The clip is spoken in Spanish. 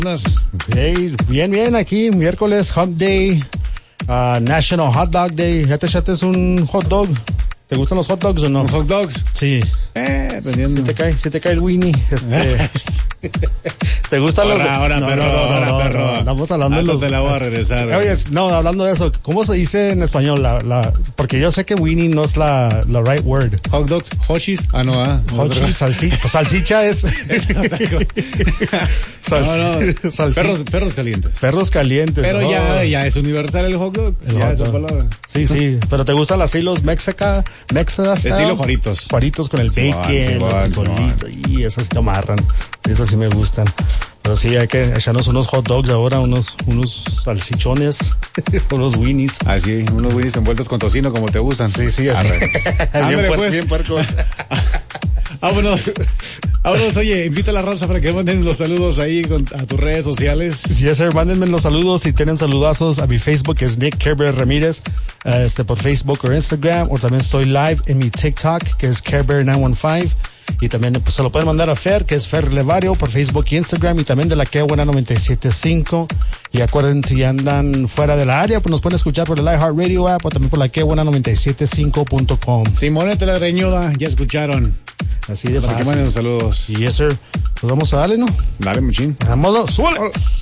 Hey, bien, aquí, miércoles, Hump Day, National Hot Dog Day. ¿Ya te echaste un hot dog? ¿Te gustan los hot dogs o no? ¿Hot dogs? Sí. Dependiendo. Si te cae el Winnie, ¿te gustan los? Ahora, perro. Estamos hablando de los. Te la voy a regresar. Oye, no, hablando de eso, ¿cómo se dice en español? Porque yo sé que Winnie no es la right word. Hot dogs, Hoshis. Hoshis, salsicha es. Perros calientes. Perros calientes. Pero ya es universal el hot dog. Esa palabra. Sí. Pero te gustan así los Mexica estilo Juaritos. Juaritos con el bacon, el bolito, y esas se amarran. Esas sí me gustan. Pero sí, hay que echarnos unos hot dogs ahora, unos salsichones, unos Winnies. Así, unos Winnies envueltos con tocino como te gustan. Sí, así. Bien puercos. Vámonos, oye, invita a la raza para que manden los saludos ahí a tus redes sociales. Yes, sir, mándenme los saludos si tienen saludazos a mi Facebook, que es Nick Kerber Ramírez, por Facebook o Instagram, o también estoy live en mi TikTok, que es Kerber915, y también pues, se lo pueden mandar a Fer, que es Fer Levario, por Facebook y Instagram, y también de la Que Buena 97.5, y acuérdense, si andan fuera de la área, pues nos pueden escuchar por el iHeartRadio app, o también por la Que Buena 97.5.com. Simonete la Greñuda, ya escucharon. Así de fácil. Para que manden los saludos. Yes, sir. Pues vamos a darle, ¿no? Dale, muchín. Vámonos, suele.